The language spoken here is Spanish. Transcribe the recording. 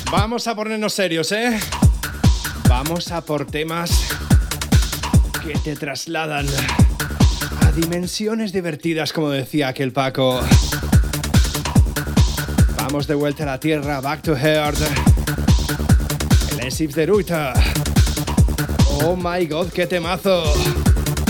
Vamos a ponernos serios, ¿eh? Vamos a por temas que te trasladan a dimensiones divertidas, como decía aquel Paco. Vamos de vuelta a la tierra, back to earth. El Esif de Ruita. Oh my god, qué temazo.